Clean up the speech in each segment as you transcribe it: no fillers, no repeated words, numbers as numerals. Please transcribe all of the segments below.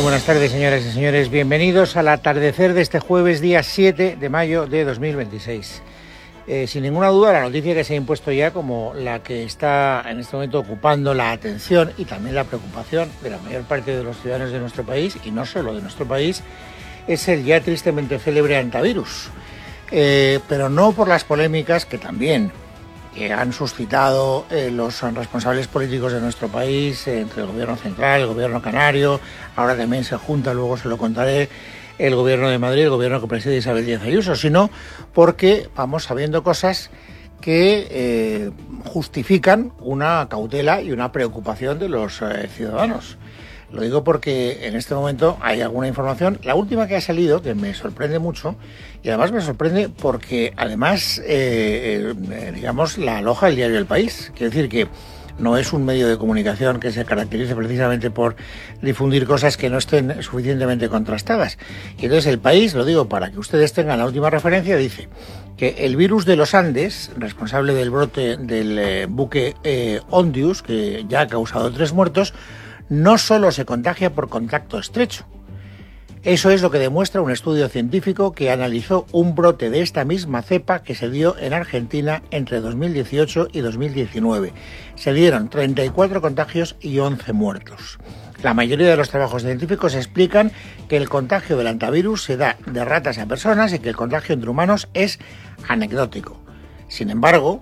buenas tardes, señoras y señores. Bienvenidos al atardecer de este jueves, día 7 de mayo de 2026. Sin ninguna duda, la noticia que se ha impuesto ya como la que está en este momento ocupando la atención y también la preocupación de la mayor parte de los ciudadanos de nuestro país, y no solo de nuestro país, es el ya tristemente célebre antivirus. Pero no por las polémicas que también han suscitado los responsables políticos de nuestro país, entre el gobierno central, el gobierno canario, ahora también se junta, luego se lo contaré, el gobierno de Madrid, el gobierno que preside Isabel Díaz Ayuso, sino porque vamos sabiendo cosas que justifican una cautela y una preocupación de los ciudadanos. Lo digo porque en este momento hay alguna información, la última que ha salido, que me sorprende mucho, y además me sorprende porque además, digamos, la aloja el diario El País. Quiere decir que no es un medio de comunicación que se caracterice precisamente por difundir cosas que no estén suficientemente contrastadas. Y entonces El País, lo digo para que ustedes tengan la última referencia, dice que el virus de los Andes, responsable del brote del buque Ondius, que ya ha causado 3 muertos, no solo se contagia por contacto estrecho. Eso es lo que demuestra un estudio científico que analizó un brote de esta misma cepa que se dio en Argentina entre 2018 y 2019. Se dieron 34 contagios y 11 muertos. La mayoría de los trabajos científicos explican que el contagio del antivirus se da de ratas a personas y que el contagio entre humanos es anecdótico. Sin embargo,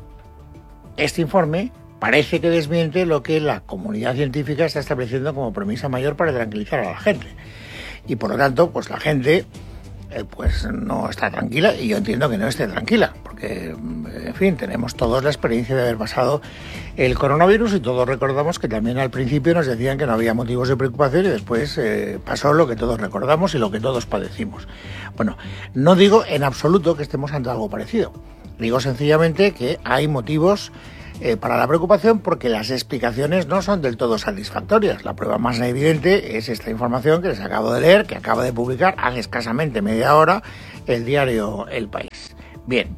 este informe parece que desmiente lo que la comunidad científica está estableciendo como premisa mayor para tranquilizar a la gente. Y por lo tanto, pues la gente pues no está tranquila, y yo entiendo que no esté tranquila, porque, en fin, tenemos todos la experiencia de haber pasado el coronavirus y todos recordamos que también al principio nos decían que no había motivos de preocupación y después pasó lo que todos recordamos y lo que todos padecimos. Bueno, no digo en absoluto que estemos ante algo parecido, digo sencillamente que hay motivos para la preocupación, porque las explicaciones no son del todo satisfactorias. La prueba más evidente es esta información que les acabo de leer, que acaba de publicar hace escasamente media hora el diario El País. Bien,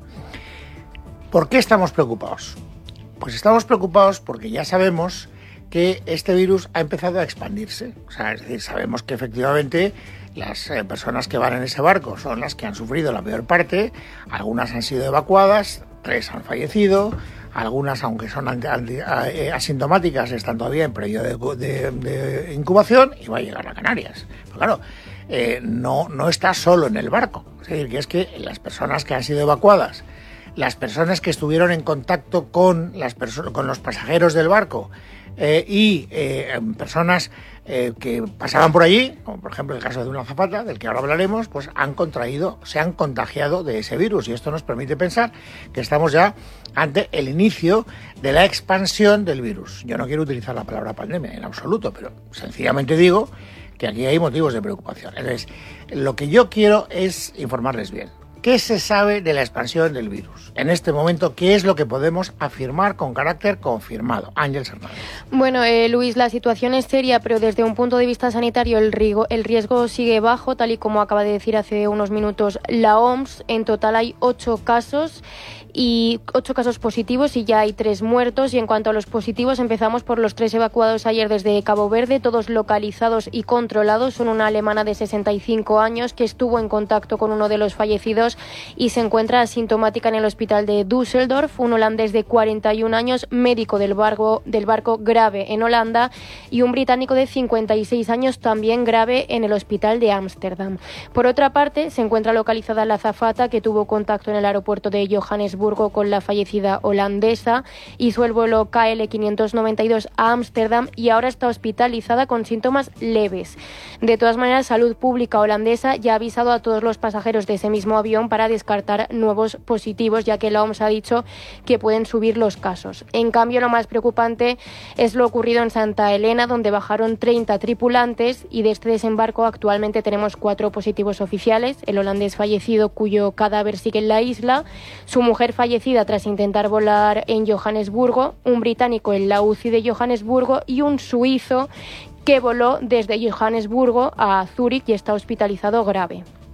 ¿por qué estamos preocupados? Pues estamos preocupados porque ya sabemos que este virus ha empezado a expandirse. O sea, es decir, sabemos que efectivamente las personas que van en ese barco son las que han sufrido la peor parte, algunas han sido evacuadas, 3 han fallecido, algunas, aunque son asintomáticas, están todavía en periodo de incubación y va a llegar a Canarias. Pero claro, no está solo en el barco. Es decir, que es que las personas que han sido evacuadas, las personas que estuvieron en contacto con los pasajeros del barco y personas que pasaban por allí, como por ejemplo el caso de una azafata, del que ahora hablaremos, pues se han contagiado de ese virus, y esto nos permite pensar que estamos ya ante el inicio de la expansión del virus. Yo no quiero utilizar la palabra pandemia en absoluto, pero sencillamente digo que aquí hay motivos de preocupación. Entonces, lo que yo quiero es informarles bien. ¿Qué se sabe de la expansión del virus? En este momento, ¿qué es lo que podemos afirmar con carácter confirmado? Ángeles Hernández. Bueno, Luis, la situación es seria, pero desde un punto de vista sanitario el riesgo sigue bajo, tal y como acaba de decir hace unos minutos la OMS. En total hay 8 casos positivos y ya hay 3 muertos. Y en cuanto a los positivos, empezamos por los 3 evacuados ayer desde Cabo Verde, todos localizados y controlados. Son una alemana de 65 años que estuvo en contacto con uno de los fallecidos y se encuentra asintomática en el hospital de Düsseldorf, un holandés de 41 años, médico del barco grave en Holanda, y un británico de 56 años también grave en el hospital de Ámsterdam. Por otra parte, se encuentra localizada la azafata que tuvo contacto en el aeropuerto de Johannesburgo con la fallecida holandesa, hizo el vuelo KL 592 a Ámsterdam y ahora está hospitalizada con síntomas leves. De todas maneras, Salud Pública holandesa ya ha avisado a todos los pasajeros de ese mismo avión para descartar nuevos positivos, ya que la OMS ha dicho que pueden subir los casos. En cambio, lo más preocupante es lo ocurrido en Santa Elena, donde bajaron 30 tripulantes y de este desembarco actualmente tenemos 4 positivos oficiales: el holandés fallecido cuyo cadáver sigue en la isla, su mujer fallecida tras intentar volar en Johannesburgo, un británico en la UCI de Johannesburgo y un suizo que voló desde Johannesburgo a Zúrich y está hospitalizado grave.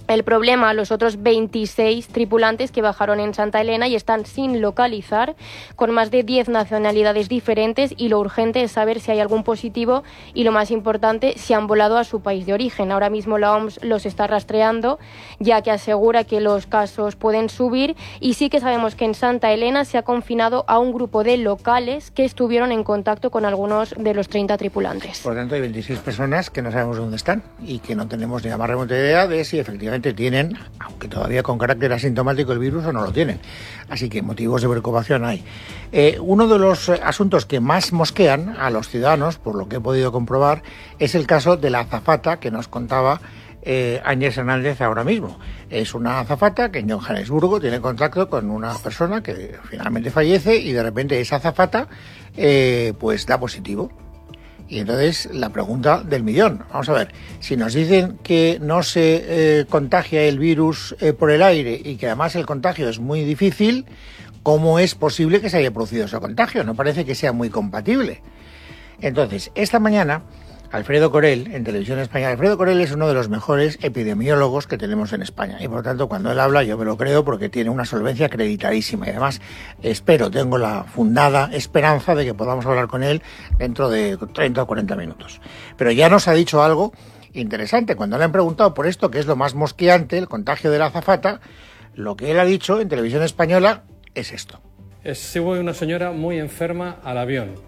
el problema a los otros 26 tripulantes que bajaron en Santa Elena y están sin localizar, con más de 10 nacionalidades diferentes, y lo urgente es saber si hay algún positivo y, lo más importante, si han volado a su país de origen. Ahora mismo la OMS los está rastreando, ya que asegura que los casos pueden subir, y sí que sabemos que en Santa Elena se ha confinado a un grupo de locales que estuvieron en contacto con algunos de los 30 tripulantes. Por tanto, hay 26 personas que no sabemos dónde están y que no tenemos ni la más remota idea de si efectivamente tienen, aunque todavía con carácter asintomático, el virus o no lo tienen. Así que motivos de preocupación hay. Uno de los asuntos que más mosquean a los ciudadanos, por lo que he podido comprobar, es el caso de la azafata que nos contaba Áñez Hernández ahora mismo. Es una azafata que en Johannesburgo tiene contacto con una persona que finalmente fallece y de repente esa azafata pues da positivo. Y entonces la pregunta del millón, vamos a ver, si nos dicen que no se contagia el virus por el aire y que además el contagio es muy difícil, ¿cómo es posible que se haya producido ese contagio? No parece que sea muy compatible. Entonces, esta mañana, Alfredo Corel, en Televisión Española. Alfredo Corel es uno de los mejores epidemiólogos que tenemos en España y por tanto cuando él habla yo me lo creo porque tiene una solvencia acreditadísima y además tengo la fundada esperanza de que podamos hablar con él dentro de 30 o 40 minutos. Pero ya nos ha dicho algo interesante. Cuando le han preguntado por esto, que es lo más mosqueante, el contagio de la azafata, lo que él ha dicho en Televisión Española es esto. Sube una señora muy enferma al avión.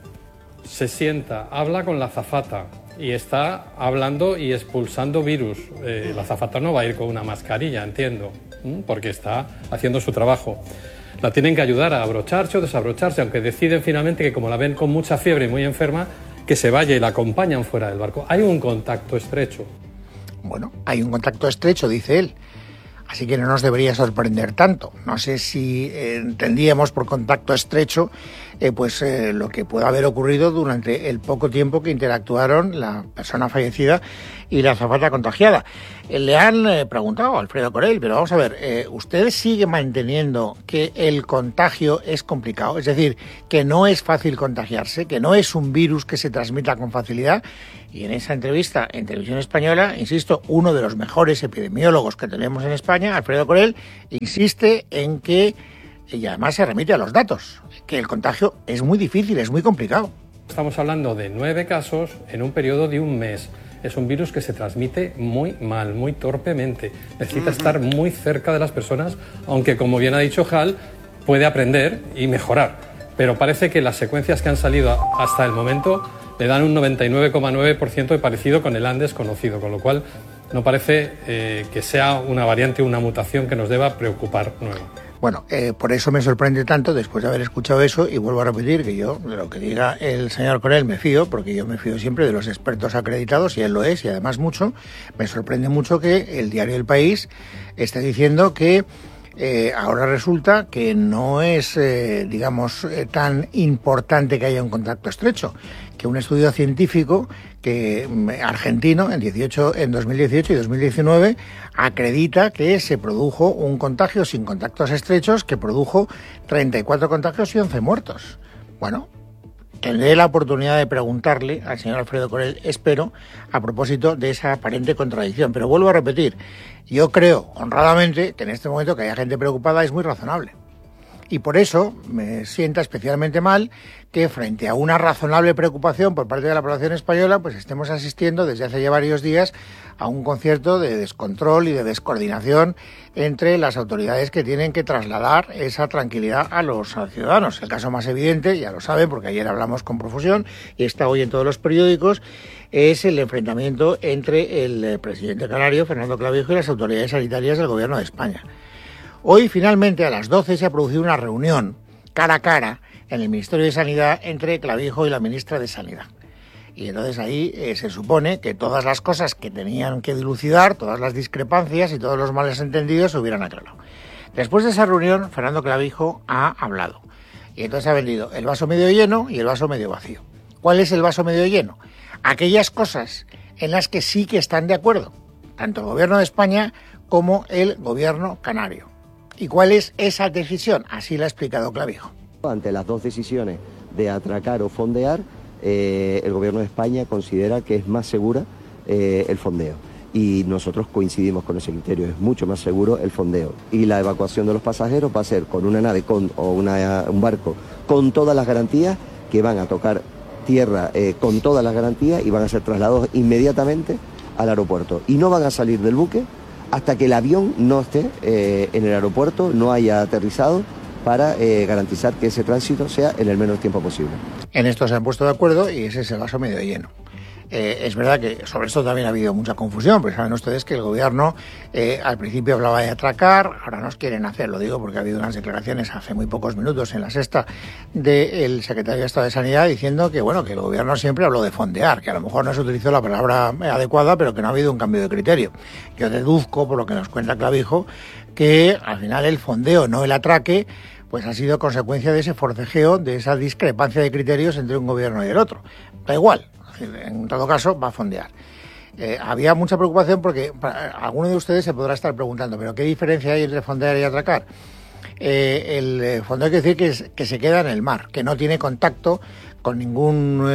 Se sienta, habla con la azafata y está hablando y expulsando virus. La azafata no va a ir con una mascarilla, entiendo, porque está haciendo su trabajo. La tienen que ayudar a abrocharse o desabrocharse, aunque deciden finalmente que como la ven con mucha fiebre y muy enferma, que se vaya y la acompañan fuera del barco. Hay un contacto estrecho. Bueno, hay un contacto estrecho, dice él. Así que no nos debería sorprender tanto. No sé si entendíamos por contacto estrecho lo que puede haber ocurrido durante el poco tiempo que interactuaron la persona fallecida y la azafata contagiada. Le han preguntado a Alfredo Corel, pero vamos a ver, ¿usted sigue manteniendo que el contagio es complicado? Es decir, que no es fácil contagiarse, que no es un virus que se transmita con facilidad. Y en esa entrevista en Televisión Española, insisto, uno de los mejores epidemiólogos que tenemos en España, Alfredo Corel, insiste en que, y además se remite a los datos, que el contagio es muy difícil, es muy complicado. Estamos hablando de 9 casos en un periodo de un mes. Es un virus que se transmite muy mal, muy torpemente. Necesita estar muy cerca de las personas, aunque, como bien ha dicho Hal, puede aprender y mejorar. Pero parece que las secuencias que han salido hasta el momento le dan un 99,9% de parecido con el Andes conocido, con lo cual no parece que sea una variante, una mutación que nos deba preocupar nueva. Bueno, por eso me sorprende tanto después de haber escuchado eso, y vuelvo a repetir que yo, de lo que diga el señor Corel, me fío, porque yo me fío siempre de los expertos acreditados, y él lo es, y además mucho. Me sorprende mucho que el diario El País esté diciendo que ahora resulta que no es, tan importante que haya un contacto estrecho, que un estudio científico argentino en 2018 y 2019 acredita que se produjo un contagio sin contactos estrechos que produjo 34 contagios y 11 muertos. Bueno, tendré la oportunidad de preguntarle al señor Alfredo Corel, espero, a propósito de esa aparente contradicción. Pero vuelvo a repetir, yo creo, honradamente, que en este momento que haya gente preocupada es muy razonable. Y por eso me sienta especialmente mal que frente a una razonable preocupación por parte de la población española, pues estemos asistiendo desde hace ya varios días a un concierto de descontrol y de descoordinación entre las autoridades que tienen que trasladar esa tranquilidad a los ciudadanos. El caso más evidente, ya lo saben porque ayer hablamos con profusión y está hoy en todos los periódicos, es el enfrentamiento entre el presidente canario, Fernando Clavijo, y las autoridades sanitarias del Gobierno de España. Hoy, finalmente, a las 12 se ha producido una reunión cara a cara en el Ministerio de Sanidad entre Clavijo y la ministra de Sanidad. Y entonces ahí se supone que todas las cosas que tenían que dilucidar, todas las discrepancias y todos los males entendidos se hubieran aclarado. Después de esa reunión, Fernando Clavijo ha hablado. Y entonces ha vendido el vaso medio lleno y el vaso medio vacío. ¿Cuál es el vaso medio lleno? Aquellas cosas en las que sí que están de acuerdo, tanto el Gobierno de España como el Gobierno canario. ¿Y cuál es esa decisión? Así la ha explicado Clavijo. Ante las dos decisiones de atracar o fondear, el Gobierno de España considera que es más segura el fondeo. y nosotros coincidimos con ese criterio. Es mucho más seguro el fondeo. Y la evacuación de los pasajeros va a ser con una nave o un barco con todas las garantías, que van a tocar tierra con todas las garantías y van a ser trasladados inmediatamente al aeropuerto. Y no van a salir del buque hasta que el avión no esté en el aeropuerto, no haya aterrizado, para garantizar que ese tránsito sea en el menor tiempo posible. En esto se han puesto de acuerdo y ese es el vaso medio lleno. Es verdad que sobre esto también ha habido mucha confusión, pero saben ustedes que el gobierno al principio hablaba de atracar, ahora nos quieren hacer, lo digo porque ha habido unas declaraciones hace muy pocos minutos en La Sexta del secretario de Estado de Sanidad diciendo que bueno, que el gobierno siempre habló de fondear, que a lo mejor no se utilizó la palabra adecuada, pero que no ha habido un cambio de criterio. Yo deduzco, por lo que nos cuenta Clavijo, que al final el fondeo, no el atraque, pues ha sido consecuencia de ese forcejeo, de esa discrepancia de criterios entre un gobierno y el otro. Da igual. En todo caso, va a fondear. Había mucha preocupación porque alguno de ustedes se podrá estar preguntando, ¿pero qué diferencia hay entre fondear y atracar? El fondeo quiere decir que se queda en el mar, que no tiene contacto con ningún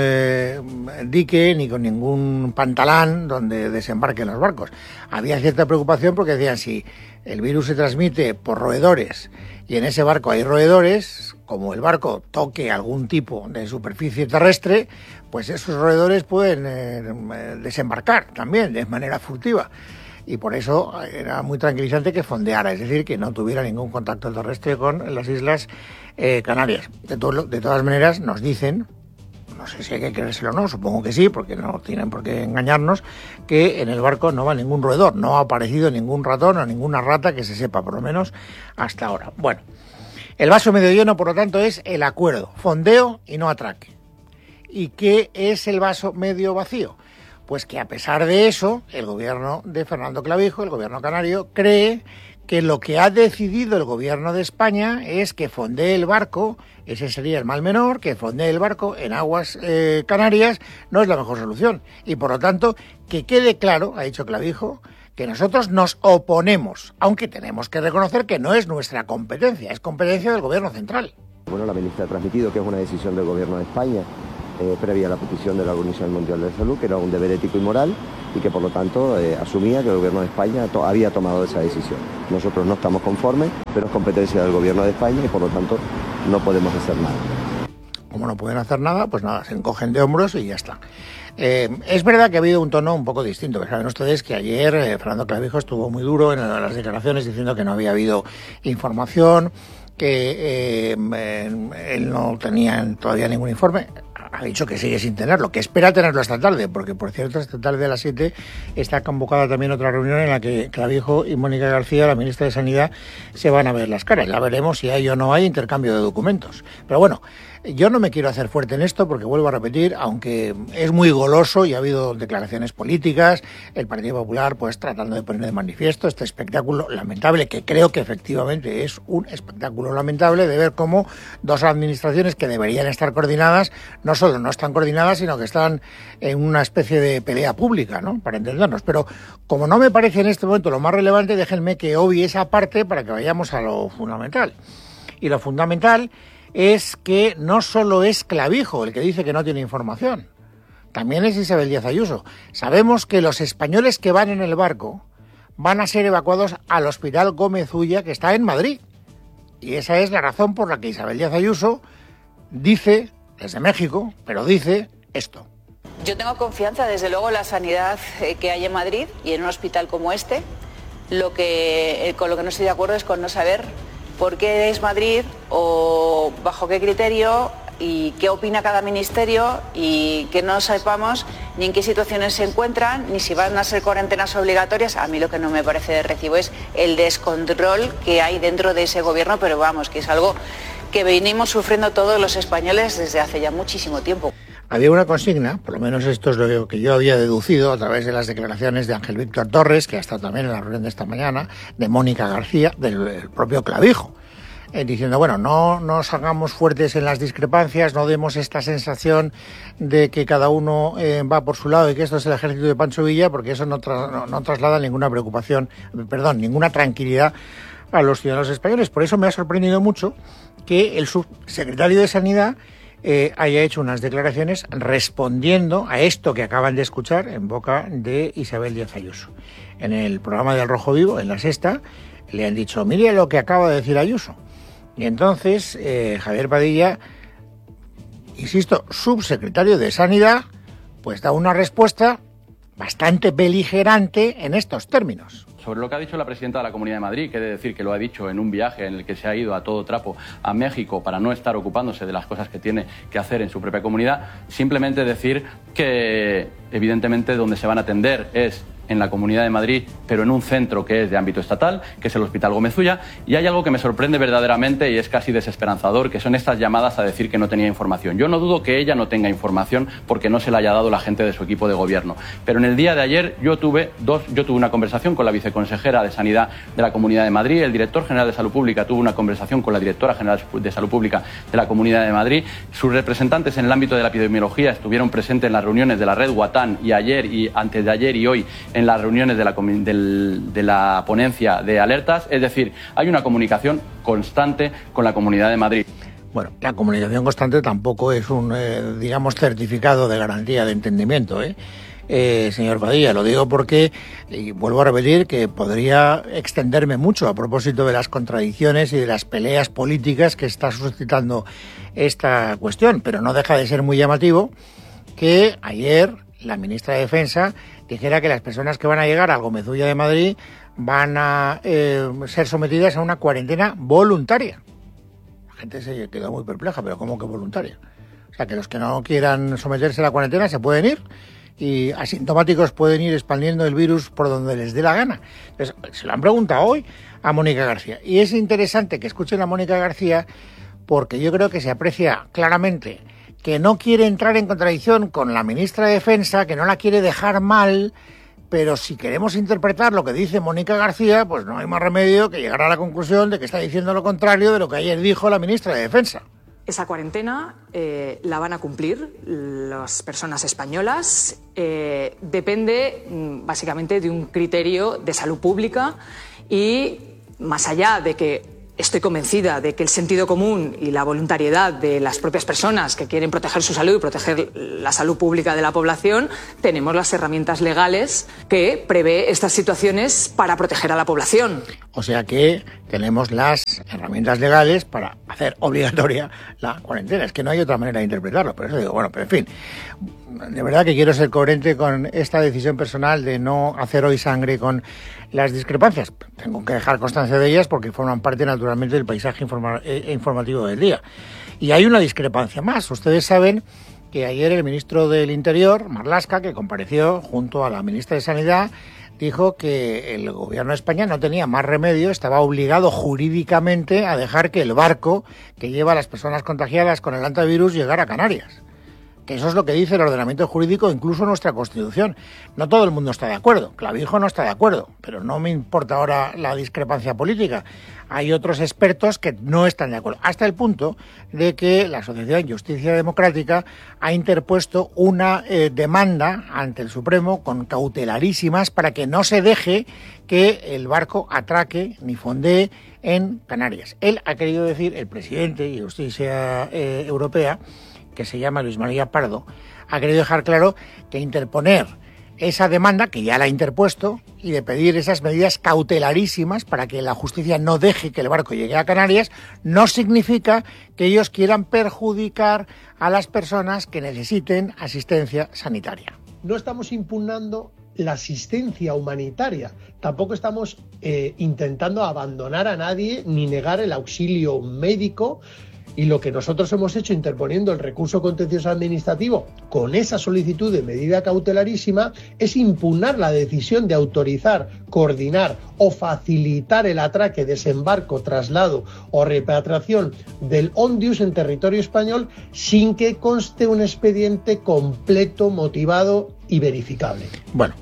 dique ni con ningún pantalán donde desembarquen los barcos. Había cierta preocupación porque decían, si el virus se transmite por roedores y en ese barco hay roedores, como el barco toque algún tipo de superficie terrestre, pues esos roedores pueden desembarcar también de manera furtiva. Y por eso era muy tranquilizante que fondeara, es decir, que no tuviera ningún contacto terrestre con las Islas Canarias. De todas maneras, nos dicen, no sé si hay que creérselo o no, supongo que sí, porque no tienen por qué engañarnos, que en el barco no va ningún roedor, no ha aparecido ningún ratón o ninguna rata que se sepa, por lo menos hasta ahora. Bueno, el vaso medio lleno, por lo tanto, es el acuerdo, fondeo y no atraque. ¿Y qué es el vaso medio vacío? Pues que a pesar de eso, el gobierno de Fernando Clavijo, el gobierno canario, cree que lo que ha decidido el gobierno de España es que fondee el barco, ese sería el mal menor, que fondee el barco en aguas canarias no es la mejor solución. Y por lo tanto, que quede claro, ha dicho Clavijo, que nosotros nos oponemos, aunque tenemos que reconocer que no es nuestra competencia, es competencia del gobierno central. Bueno, la ministra ha transmitido que es una decisión del gobierno de España, previa a la petición de la Organización Mundial de la Salud, que era un deber ético y moral y que por lo tanto asumía que el gobierno de España había tomado esa decisión. Nosotros no estamos conformes, pero es competencia del gobierno de España y por lo tanto no podemos hacer nada. Como no pueden hacer nada, pues nada, se encogen de hombros y ya está. Es verdad que ha habido un tono un poco distinto. Saben ustedes que ayer Fernando Clavijo estuvo muy duro en las declaraciones diciendo que no había habido información, que él no tenía todavía ningún informe. Ha dicho que sigue sin tenerlo, que espera tenerlo esta tarde, porque por cierto esta tarde a las 7 está convocada también otra reunión en la que Clavijo y Mónica García, la ministra de Sanidad, se van a ver las caras. Ya veremos si hay o no hay intercambio de documentos. Pero bueno, yo no me quiero hacer fuerte en esto porque vuelvo a repetir, aunque es muy goloso y ha habido declaraciones políticas, el Partido Popular pues tratando de poner de manifiesto este espectáculo lamentable, que creo que efectivamente es un espectáculo lamentable de ver cómo dos administraciones que deberían estar coordinadas no solo no están coordinadas, sino que están en una especie de pelea pública, ¿no? Para entendernos. Pero como no me parece en este momento lo más relevante, déjenme que obvie esa parte para que vayamos a lo fundamental. Y lo fundamental es que no solo es Clavijo el que dice que no tiene información, también es Isabel Díaz Ayuso. Sabemos que los españoles que van en el barco van a ser evacuados al Hospital Gómez Ulla, que está en Madrid. Y esa es la razón por la que Isabel Díaz Ayuso dice, desde México, pero dice esto. Yo tengo confianza, desde luego, en la sanidad que hay en Madrid y en un hospital como este. Con lo que no estoy de acuerdo es con no saber por qué es Madrid o bajo qué criterio y qué opina cada ministerio y que no sepamos ni en qué situaciones se encuentran, ni si van a ser cuarentenas obligatorias. A mí lo que no me parece de recibo es el descontrol que hay dentro de ese gobierno, pero vamos, que es algo que venimos sufriendo todos los españoles desde hace ya muchísimo tiempo. Había una consigna, por lo menos esto es lo que yo había deducido a través de las declaraciones de Ángel Víctor Torres, que ha estado también en la reunión de esta mañana, de Mónica García, del propio Clavijo, diciendo, bueno, no nos hagamos fuertes en las discrepancias, no demos esta sensación de que cada uno va por su lado y que esto es el ejército de Pancho Villa, porque eso no traslada ninguna preocupación, ninguna tranquilidad a los ciudadanos españoles. Por eso me ha sorprendido mucho que el subsecretario de Sanidad haya hecho unas declaraciones respondiendo a esto que acaban de escuchar en boca de Isabel Díaz Ayuso. En el programa de Al Rojo Vivo, en La Sexta, le han dicho, mire lo que acaba de decir Ayuso. Y entonces Javier Padilla, insisto, subsecretario de Sanidad, pues da una respuesta bastante beligerante en estos términos. Sobre lo que ha dicho la presidenta de la Comunidad de Madrid, que he de decir que lo ha dicho en un viaje en el que se ha ido a todo trapo a México para no estar ocupándose de las cosas que tiene que hacer en su propia comunidad, simplemente decir que evidentemente donde se van a atender es en la Comunidad de Madrid, pero en un centro que es de ámbito estatal, que es el Hospital Gómez Ulla, y hay algo que me sorprende verdaderamente y es casi desesperanzador, que son estas llamadas a decir que no tenía información. Yo no dudo que ella no tenga información porque no se la haya dado la gente de su equipo de gobierno, pero en el día de ayer yo tuve una conversación con la viceconsejera de Sanidad de la Comunidad de Madrid, el director general de Salud Pública tuvo una conversación con la directora general de Salud Pública de la Comunidad de Madrid, sus representantes en el ámbito de la epidemiología estuvieron presentes en las reuniones de la red Guatán y ayer y antes de ayer y hoy en las reuniones de la ponencia de alertas, es decir, hay una comunicación constante con la Comunidad de Madrid. Bueno, la comunicación constante tampoco es un, digamos, certificado de garantía de entendimiento, señor Padilla, lo digo porque, y vuelvo a repetir, que podría extenderme mucho a propósito de las contradicciones y de las peleas políticas que está suscitando esta cuestión, pero no deja de ser muy llamativo que ayer la ministra de Defensa dijera que las personas que van a llegar al Gómez Ulla de Madrid van a ser sometidas a una cuarentena voluntaria. La gente se quedó muy perpleja, pero ¿cómo que voluntaria? O sea, que los que no quieran someterse a la cuarentena se pueden ir y asintomáticos pueden ir expandiendo el virus por donde les dé la gana. Entonces, se lo han preguntado hoy a Mónica García. Y es interesante que escuchen a Mónica García porque yo creo que se aprecia claramente que no quiere entrar en contradicción con la ministra de Defensa, que no la quiere dejar mal, pero si queremos interpretar lo que dice Mónica García, pues no hay más remedio que llegar a la conclusión de que está diciendo lo contrario de lo que ayer dijo la ministra de Defensa. Esa cuarentena la van a cumplir las personas españolas. Depende básicamente de un criterio de salud pública y más allá de que estoy convencida de que el sentido común y la voluntariedad de las propias personas que quieren proteger su salud y proteger la salud pública de la población, tenemos las herramientas legales que prevé estas situaciones para proteger a la población. O sea que tenemos las herramientas legales para hacer obligatoria la cuarentena. Es que no hay otra manera de interpretarlo. Por eso digo, bueno, pero en fin, de verdad que quiero ser coherente con esta decisión personal de no hacer hoy sangre con las discrepancias. Tengo que dejar constancia de ellas porque forman parte naturalmente del paisaje informativo del día. Y hay una discrepancia más. Ustedes saben que ayer el ministro del Interior, Marlaska, que compareció junto a la ministra de Sanidad, dijo que el gobierno de España no tenía más remedio, estaba obligado jurídicamente a dejar que el barco que lleva a las personas contagiadas con el antivirus llegara a Canarias. Que eso es lo que dice el ordenamiento jurídico, incluso nuestra Constitución. No todo el mundo está de acuerdo, Clavijo no está de acuerdo, pero no me importa ahora la discrepancia política. Hay otros expertos que no están de acuerdo, hasta el punto de que la Asociación Justicia Democrática ha interpuesto una demanda ante el Supremo con cautelarísimas para que no se deje que el barco atraque ni fondee en Canarias. Él ha querido decir, el presidente de Justicia Europea, que se llama Luis María Pardo, ha querido dejar claro que interponer esa demanda, que ya la ha interpuesto, y de pedir esas medidas cautelarísimas para que la justicia no deje que el barco llegue a Canarias, no significa que ellos quieran perjudicar a las personas que necesiten asistencia sanitaria. No estamos impugnando la asistencia humanitaria, tampoco estamos intentando abandonar a nadie ni negar el auxilio médico. Y lo que nosotros hemos hecho interponiendo el recurso contencioso administrativo con esa solicitud de medida cautelarísima es impugnar la decisión de autorizar, coordinar o facilitar el atraque, desembarco, traslado o repatriación del ONDIUS en territorio español sin que conste un expediente completo, motivado y verificable. Bueno,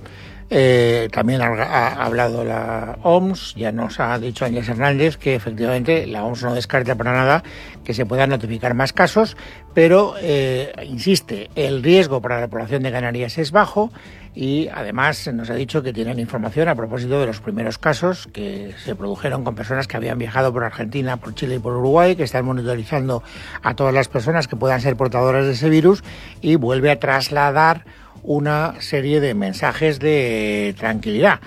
También ha hablado la OMS, ya nos ha dicho Ángel Hernández que efectivamente la OMS no descarta para nada que se puedan notificar más casos, pero insiste, el riesgo para la población de Canarias es bajo y además nos ha dicho que tienen información a propósito de los primeros casos que se produjeron con personas que habían viajado por Argentina, por Chile y por Uruguay, que están monitorizando a todas las personas que puedan ser portadoras de ese virus y vuelve a trasladar una serie de mensajes de tranquilidad.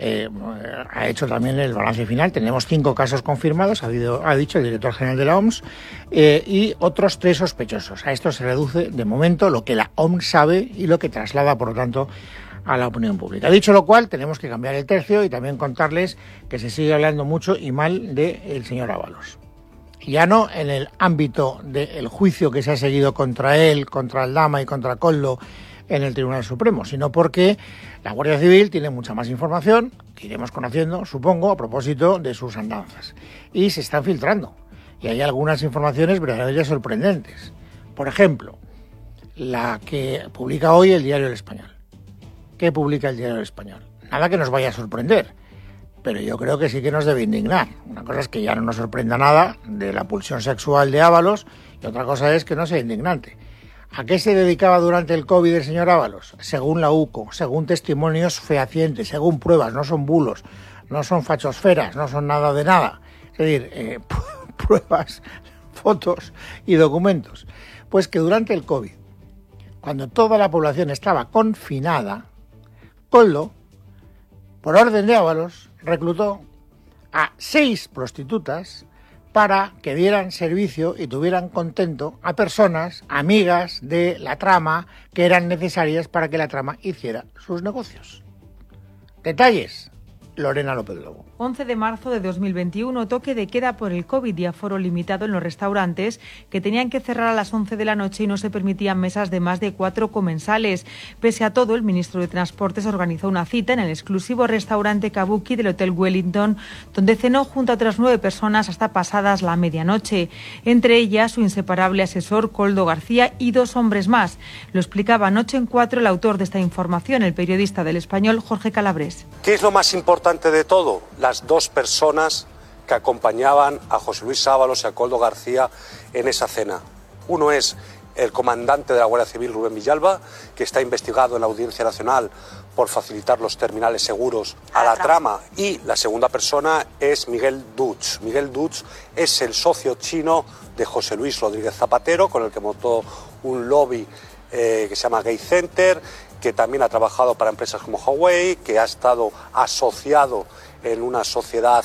Ha hecho también el balance final. Tenemos 5 casos confirmados, ha dicho el director general de la OMS, y otros 3 sospechosos. A esto se reduce de momento lo que la OMS sabe y lo que traslada, por lo tanto, a la opinión pública. Dicho lo cual, tenemos que cambiar el tercio y también contarles que se sigue hablando mucho y mal del señor Ábalos. Ya no en el ámbito del juicio que se ha seguido contra él, contra Aldama y contra Koldo en el Tribunal Supremo, sino porque la Guardia Civil tiene mucha más información que iremos conociendo, supongo, a propósito de sus andanzas. Y se están filtrando. Y hay algunas informaciones verdaderamente sorprendentes. Por ejemplo, la que publica hoy el Diario El Español. ¿Qué publica el Diario El Español? Nada que nos vaya a sorprender, pero yo creo que sí que nos debe indignar. Una cosa es que ya no nos sorprenda nada de la pulsión sexual de Ábalos y otra cosa es que no sea indignante. ¿A qué se dedicaba durante el COVID el señor Ábalos? Según la UCO, según testimonios fehacientes, según pruebas, no son bulos, no son fachosferas, no son nada de nada. Es decir, pruebas, fotos y documentos. Pues que durante el COVID, cuando toda la población estaba confinada, Koldo, por orden de Ábalos, reclutó a 6 prostitutas para que dieran servicio y tuvieran contento a personas, amigas de la trama, que eran necesarias para que la trama hiciera sus negocios. Detalles, Lorena López Lobo. 11 de marzo de 2021, toque de queda por el COVID y aforo limitado en los restaurantes que tenían que cerrar a las 11 de la noche y no se permitían mesas de más de 4 comensales. Pese a todo, el ministro de Transportes organizó una cita en el exclusivo restaurante Kabuki del Hotel Wellington, donde cenó junto a otras 9 personas hasta pasadas la medianoche. Entre ellas, su inseparable asesor Koldo García y 2 hombres más. Lo explicaba anoche en 4 el autor de esta información, el periodista del Español Jorge Calabres. ¿Qué es lo más importante de todo? Las 2 personas que acompañaban a José Luis Ábalos y a Koldo García en esa cena. Uno es el comandante de la Guardia Civil, Rubén Villalba, que está investigado en la Audiencia Nacional por facilitar los terminales seguros a la trama. Y la segunda persona es Miguel Dutch. Miguel Dutch es el socio chino de José Luis Rodríguez Zapatero, con el que montó un lobby que se llama Gay Center, que también ha trabajado para empresas como Huawei, que ha estado asociado en una sociedad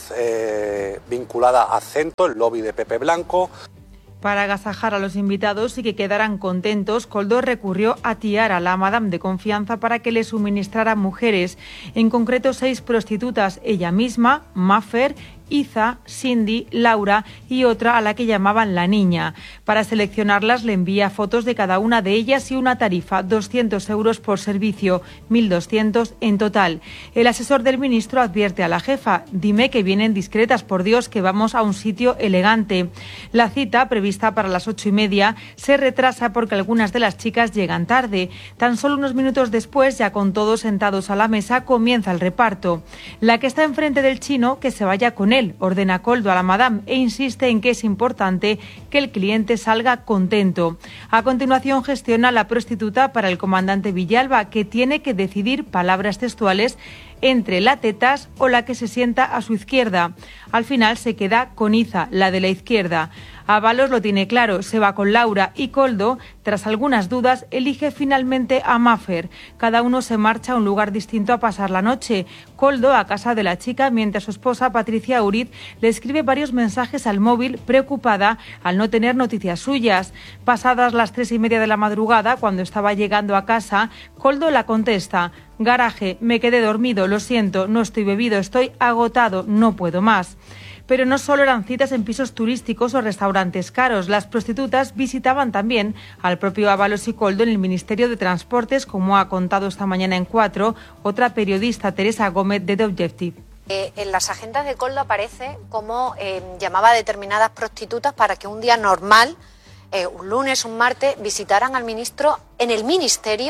vinculada a Cento, el lobby de Pepe Blanco. Para agasajar a los invitados y que quedaran contentos, Koldo recurrió a Tiara, la madame de confianza, para que le suministrara mujeres, en concreto 6 prostitutas, ella misma, Maffer, Iza, Cindy, Laura y otra a la que llamaban la niña. Para seleccionarlas le envía fotos de cada una de ellas y una tarifa, 200 euros por servicio, 1.200 en total. El asesor del ministro advierte a la jefa: dime que vienen discretas, por Dios, que vamos a un sitio elegante. La cita, prevista para las 8:30, se retrasa porque algunas de las chicas llegan tarde. Tan solo unos minutos después, ya con todos sentados a la mesa, comienza el reparto. La que está enfrente del chino, que se vaya con él, ordena Koldo a la madame e insiste en que es importante que el cliente salga contento. A continuación gestiona la prostituta para el comandante Villalba, que tiene que decidir, palabras textuales, entre la tetas o la que se sienta a su izquierda. Al final se queda con Iza, la de la izquierda. Ábalos lo tiene claro, se va con Laura, y Koldo, tras algunas dudas, elige finalmente a Maffer. Cada uno se marcha a un lugar distinto a pasar la noche. Koldo a casa de la chica, mientras su esposa Patricia Uriz le escribe varios mensajes al móvil, preocupada al no tener noticias suyas. Pasadas las 3:30 de la madrugada, cuando estaba llegando a casa, Koldo la contesta: garaje, me quedé dormido, lo siento, no estoy bebido, estoy agotado, no puedo más. Pero no solo eran citas en pisos turísticos o restaurantes caros. Las prostitutas visitaban también al propio Ábalos y Koldo en el Ministerio de Transportes, como ha contado esta mañana en 4 otra periodista, Teresa Gómez, de The Objective. En las agendas de Koldo aparece como llamaba a determinadas prostitutas para que un día normal, un lunes, un martes, visitaran al ministro en el ministerio.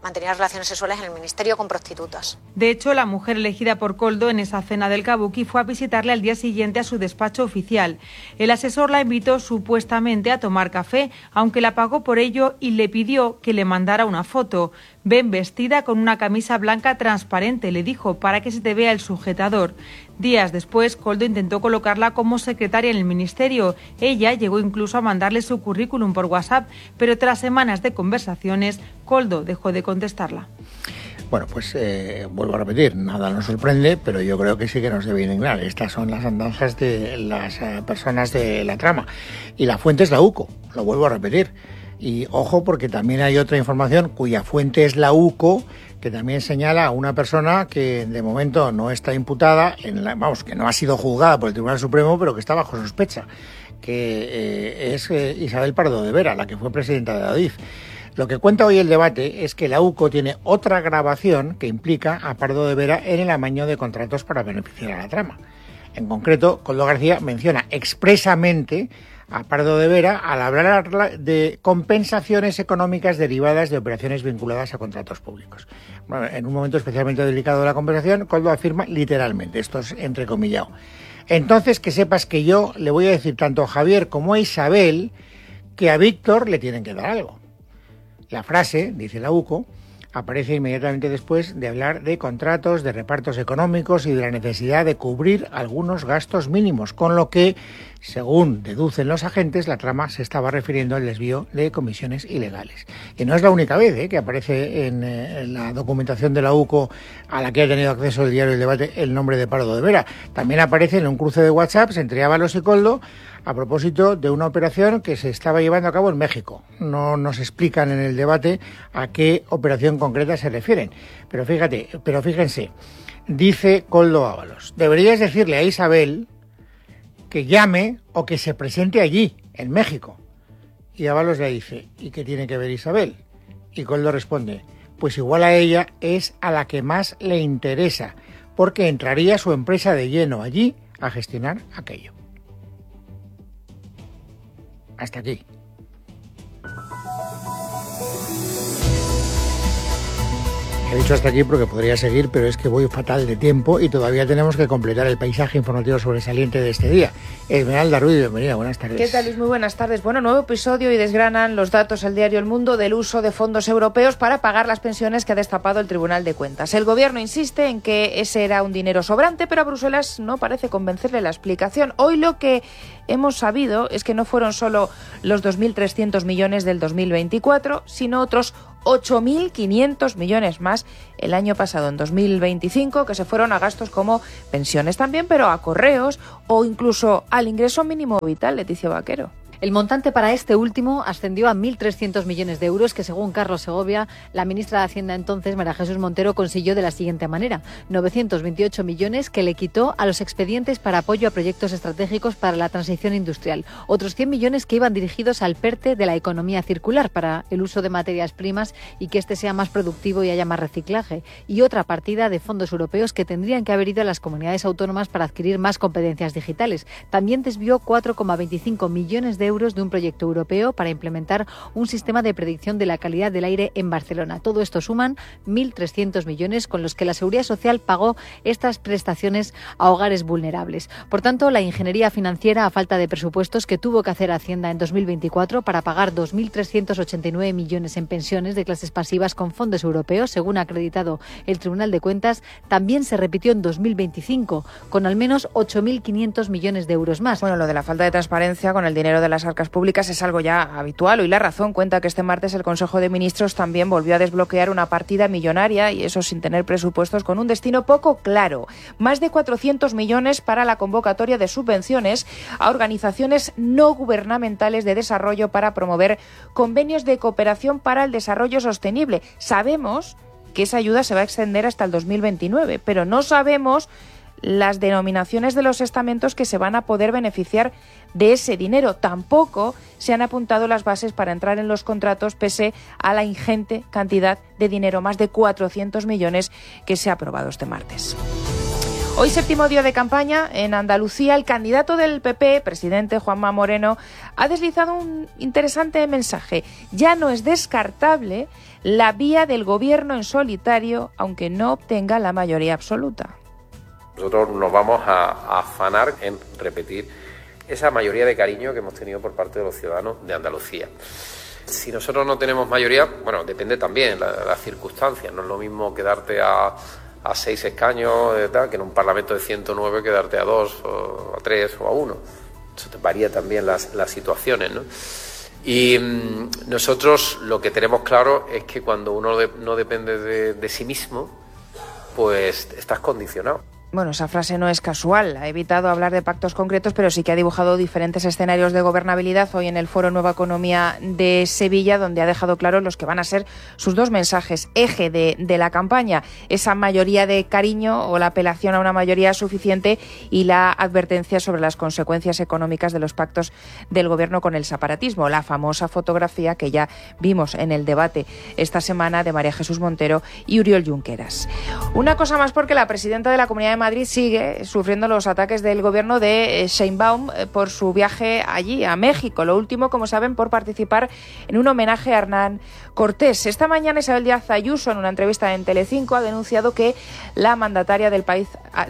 mantenía relaciones sexuales en el ministerio con prostitutas. De hecho, la mujer elegida por Koldo en esa cena del Kabuki fue a visitarle al día siguiente a su despacho oficial. El asesor la invitó supuestamente a tomar café, aunque la pagó por ello y le pidió que le mandara una foto. Ven vestida con una camisa blanca transparente, le dijo, para que se te vea el sujetador. Días después, Koldo intentó colocarla como secretaria en el ministerio. Ella llegó incluso a mandarle su currículum por WhatsApp, pero tras semanas de conversaciones, Koldo dejó de contestarla. Bueno, pues vuelvo a repetir, nada nos sorprende, pero yo creo que sí que nos debe indignar. Estas son las andanzas de las personas de la trama. Y la fuente es la UCO, lo vuelvo a repetir. Y ojo, porque también hay otra información cuya fuente es la UCO, que también señala a una persona que de momento no está imputada, que no ha sido juzgada por el Tribunal Supremo, pero que está bajo sospecha, que es Isabel Pardo de Vera, la que fue presidenta de la ADIF. Lo que cuenta hoy el debate es que la UCO tiene otra grabación que implica a Pardo de Vera en el amaño de contratos para beneficiar a la trama. En concreto, Koldo García menciona expresamente a Pardo de Vera al hablar de compensaciones económicas derivadas de operaciones vinculadas a contratos públicos. Bueno, en un momento especialmente delicado de la conversación, Koldo afirma literalmente, esto es entrecomillado: entonces que sepas que yo le voy a decir tanto a Javier como a Isabel que a Víctor le tienen que dar algo. La frase, dice la UCO, aparece inmediatamente después de hablar de contratos, de repartos económicos y de la necesidad de cubrir algunos gastos mínimos, con lo que, según deducen los agentes, la trama se estaba refiriendo al desvío de comisiones ilegales. Y no es la única vez que aparece en la documentación de la UCO a la que ha tenido acceso el diario El Debate el nombre de Pardo de Vera. También aparece en un cruce de WhatsApps entre Ábalos y Koldo a propósito de una operación que se estaba llevando a cabo en México. No nos explican en el debate a qué operación concreta se refieren. Pero fíjense, dice Koldo Ábalos: deberías decirle a Isabel que llame o que se presente allí, en México. Y Ábalos le dice: ¿y qué tiene que ver Isabel? Y Koldo responde: pues igual a ella es a la que más le interesa, porque entraría su empresa de lleno allí a gestionar aquello. Hasta aquí. He dicho hasta aquí porque podría seguir, pero es que voy fatal de tiempo y todavía tenemos que completar el paisaje informativo sobresaliente de este día. Esmeralda Ruiz, bienvenida, buenas tardes. ¿Qué tal, Luis? Muy buenas tardes. Bueno, nuevo episodio y desgranan los datos al diario El Mundo del uso de fondos europeos para pagar las pensiones que ha destapado el Tribunal de Cuentas. El gobierno insiste en que ese era un dinero sobrante, pero a Bruselas no parece convencerle la explicación. Hoy lo que hemos sabido es que no fueron solo los 2.300 millones del 2024, sino otros 8.500 millones más el año pasado, en 2025, que se fueron a gastos como pensiones también, pero a correos o incluso al ingreso mínimo vital. Leticia Vaquero. El montante para este último ascendió a 1.300 millones de euros, que según Carlos Segovia, la ministra de Hacienda entonces, María Jesús Montero, consiguió de la siguiente manera: 928 millones que le quitó a los expedientes para apoyo a proyectos estratégicos para la transición industrial, otros 100 millones que iban dirigidos al PERTE de la economía circular para el uso de materias primas y que este sea más productivo y haya más reciclaje, y otra partida de fondos europeos que tendrían que haber ido a las comunidades autónomas para adquirir más competencias digitales. También desvió 4,25 millones de euros de un proyecto europeo para implementar un sistema de predicción de la calidad del aire en Barcelona. Todo esto suman 1.300 millones con los que la Seguridad Social pagó estas prestaciones a hogares vulnerables. Por tanto, la ingeniería financiera a falta de presupuestos que tuvo que hacer Hacienda en 2024 para pagar 2.389 millones en pensiones de clases pasivas con fondos europeos, según ha acreditado el Tribunal de Cuentas, también se repitió en 2025, con al menos 8.500 millones de euros más. Bueno, lo de la falta de transparencia con el dinero de las arcas públicas es algo ya habitual. Hoy La Razón cuenta que este martes el Consejo de Ministros también volvió a desbloquear una partida millonaria, y eso sin tener presupuestos, con un destino poco claro. Más de 400 millones para la convocatoria de subvenciones a organizaciones no gubernamentales de desarrollo para promover convenios de cooperación para el desarrollo sostenible. Sabemos que esa ayuda se va a extender hasta el 2029, pero no sabemos las denominaciones de los estamentos que se van a poder beneficiar de ese dinero. Tampoco se han apuntado las bases para entrar en los contratos, pese a la ingente cantidad de dinero, más de 400 millones, que se ha aprobado este martes. Hoy, séptimo día de campaña en Andalucía, el candidato del PP, presidente Juanma Moreno, ha deslizado un interesante mensaje. Ya no es descartable la vía del gobierno en solitario, aunque no obtenga la mayoría absoluta. Nosotros nos vamos a afanar en repetir esa mayoría de cariño que hemos tenido por parte de los ciudadanos de Andalucía. Si nosotros no tenemos mayoría, bueno, depende también de las circunstancias. No es lo mismo quedarte a 6 escaños que en un Parlamento de 109 quedarte a 2 o a 3 o a 1. Eso te varía también las situaciones, ¿no? Y nosotros lo que tenemos claro es que cuando uno no depende de sí mismo, pues estás condicionado. Bueno, esa frase no es casual. Ha evitado hablar de pactos concretos, pero sí que ha dibujado diferentes escenarios de gobernabilidad hoy en el Foro Nueva Economía de Sevilla, donde ha dejado claro los que van a ser sus dos mensajes, eje de la campaña, esa mayoría de cariño o la apelación a una mayoría suficiente y la advertencia sobre las consecuencias económicas de los pactos del Gobierno con el separatismo, la famosa fotografía que ya vimos en el debate esta semana de María Jesús Montero y Oriol Junqueras. Una cosa más, porque la presidenta de la Comunidad de Madrid sigue sufriendo los ataques del gobierno de Sheinbaum por su viaje allí, a México. Lo último, como saben, por participar en un homenaje a Hernán Cortés. Esta mañana Isabel Díaz Ayuso, en una entrevista en Telecinco, ha denunciado que la mandataria del país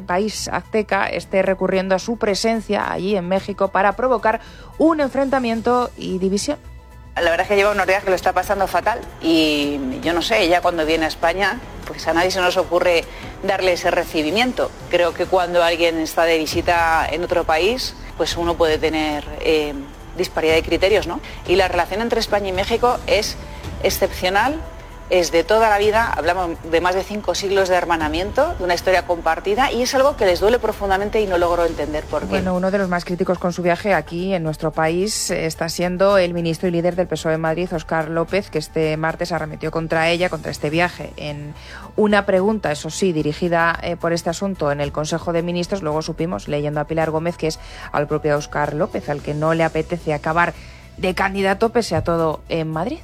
azteca esté recurriendo a su presencia allí en México para provocar un enfrentamiento y división. La verdad es que lleva unos días que lo está pasando fatal y yo no sé, ella cuando viene a España, pues a nadie se nos ocurre darle ese recibimiento. Creo que cuando alguien está de visita en otro país, pues uno puede tener disparidad de criterios, ¿no? Y la relación entre España y México es excepcional, es de toda la vida, hablamos de más de 5 siglos de hermanamiento, de una historia compartida, y es algo que les duele profundamente y no logro entender por qué. Bueno, uno de los más críticos con su viaje aquí en nuestro país está siendo el ministro y líder del PSOE en Madrid, Óscar López, que este martes arremetió contra ella, contra este viaje, en una pregunta, eso sí, dirigida por este asunto en el Consejo de Ministros. Luego supimos, leyendo a Pilar Gómez, que es al propio Óscar López, al que no le apetece acabar de candidato pese a todo en Madrid.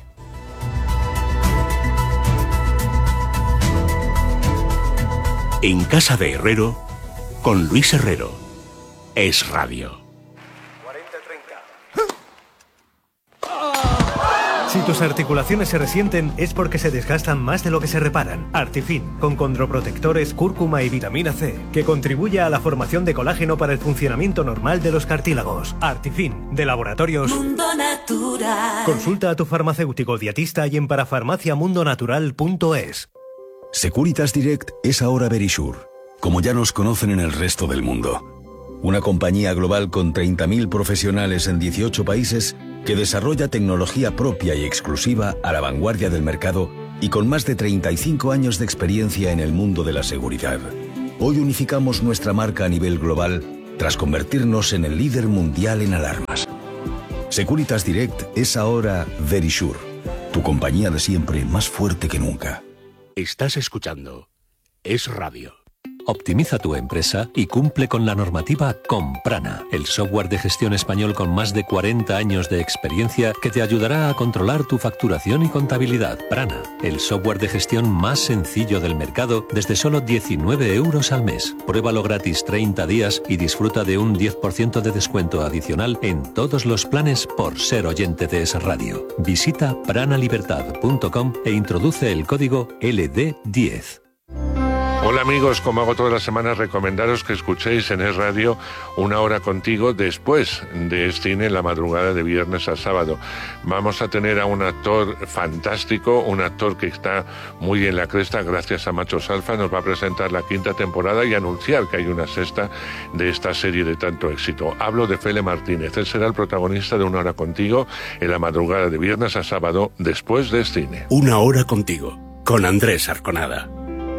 En Casa de Herrero, con Luis Herrero. Es Radio. Si tus articulaciones se resienten es porque se desgastan más de lo que se reparan. Artifin, con condroprotectores, cúrcuma y vitamina C, que contribuye a la formación de colágeno para el funcionamiento normal de los cartílagos. Artifin, de Laboratorios Mundo Natural. Consulta a tu farmacéutico dietista y en parafarmaciamundonatural.es. Securitas Direct es ahora Verisure, como ya nos conocen en el resto del mundo. Una compañía global con 30.000 profesionales en 18 países que desarrolla tecnología propia y exclusiva a la vanguardia del mercado y con más de 35 años de experiencia en el mundo de la seguridad. Hoy unificamos nuestra marca a nivel global tras convertirnos en el líder mundial en alarmas. Securitas Direct es ahora Verisure, tu compañía de siempre más fuerte que nunca. Estás escuchando Es Radio. Optimiza tu empresa y cumple con la normativa con Prana, el software de gestión español con más de 40 años de experiencia que te ayudará a controlar tu facturación y contabilidad. Prana, el software de gestión más sencillo del mercado desde solo 19 euros al mes. Pruébalo gratis 30 días y disfruta de un 10% de descuento adicional en todos los planes por ser oyente de Es Radio. Visita pranalibertad.com e introduce el código LD10. Hola amigos, como hago todas las semanas, recomendaros que escuchéis en Es Radio Una Hora Contigo después de cine en la madrugada de viernes a sábado. Vamos a tener a un actor fantástico, un actor que está muy en la cresta gracias a Machos Alfa. Nos va a presentar la 5ª temporada y anunciar que hay una 6ª de esta serie de tanto éxito. Hablo de Fele Martínez. Él será el protagonista de Una Hora Contigo en la madrugada de viernes a sábado después de cine. Una Hora Contigo, con Andrés Arconada.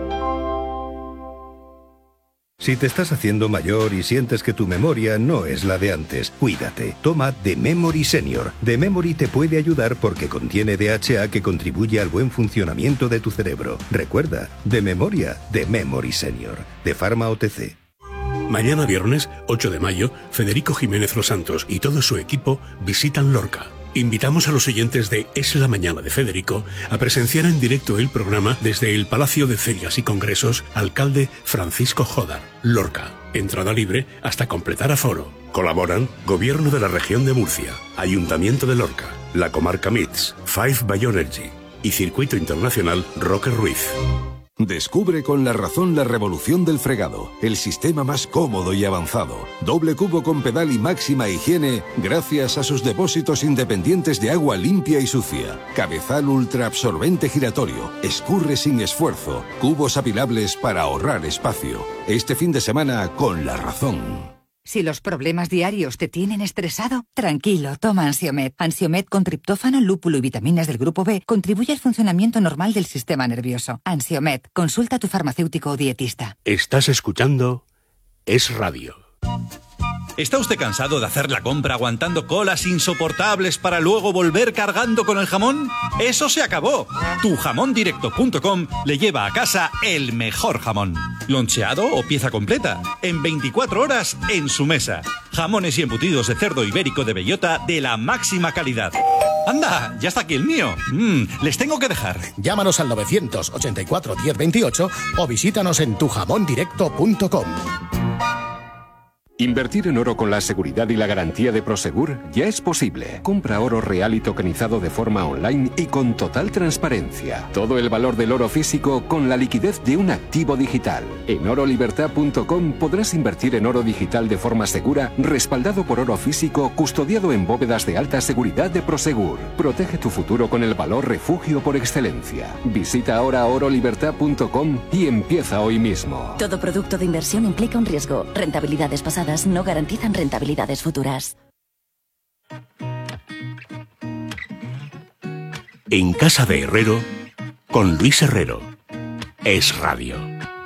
Si te estás haciendo mayor y sientes que tu memoria no es la de antes, cuídate. Toma The Memory Senior. The Memory te puede ayudar porque contiene DHA que contribuye al buen funcionamiento de tu cerebro. Recuerda, de memoria, The Memory Senior, de Pharma OTC. Mañana viernes, 8 de mayo, Federico Jiménez Los Santos y todo su equipo visitan Lorca. Invitamos a los oyentes de Es la Mañana de Federico a presenciar en directo el programa desde el Palacio de Ferias y Congresos Alcalde Francisco Jodar, Lorca. Entrada libre hasta completar aforo. Colaboran Gobierno de la Región de Murcia, Ayuntamiento de Lorca, la Comarca MITS, Five Bioenergy y Circuito Internacional Roque Ruiz. Descubre con La Razón la revolución del fregado, el sistema más cómodo y avanzado. Doble cubo con pedal y máxima higiene gracias a sus depósitos independientes de agua limpia y sucia. Cabezal ultraabsorbente giratorio, escurre sin esfuerzo, cubos apilables para ahorrar espacio. Este fin de semana con La Razón. Si los problemas diarios te tienen estresado, tranquilo, toma Ansiomed. Ansiomed con triptófano, lúpulo y vitaminas del grupo B contribuye al funcionamiento normal del sistema nervioso. Ansiomed, consulta a tu farmacéutico o dietista. Estás escuchando Es Radio. ¿Está usted cansado de hacer la compra aguantando colas insoportables para luego volver cargando con el jamón? ¡Eso se acabó! Tujamondirecto.com le lleva a casa el mejor jamón. Loncheado o pieza completa, en 24 horas en su mesa. Jamones y embutidos de cerdo ibérico de bellota de la máxima calidad. ¡Anda! ¡Ya está aquí el mío! Les tengo que dejar. Llámanos al 984 1028 o visítanos en tujamondirecto.com. Invertir en oro con la seguridad y la garantía de Prosegur ya es posible. Compra oro real y tokenizado de forma online y con total transparencia. Todo el valor del oro físico con la liquidez de un activo digital. En orolibertad.com podrás invertir en oro digital de forma segura, respaldado por oro físico, custodiado en bóvedas de alta seguridad de Prosegur. Protege tu futuro con el valor refugio por excelencia. Visita ahora orolibertad.com y empieza hoy mismo. Todo producto de inversión implica un riesgo. Rentabilidades pasadas no garantizan rentabilidades futuras. En Casa de Herrero, con Luis Herrero. Es Radio.